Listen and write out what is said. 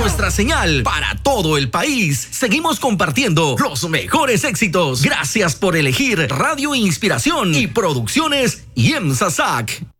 nuestra señal para todo el país. Seguimos compartiendo los mejores éxitos. Gracias por elegir Radio Inspiración y Producciones IEMSA SAC.